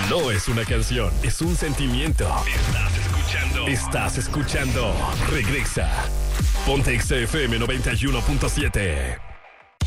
No es una canción, es un sentimiento. Estás escuchando. Regresa. Ponte XFM 91.7.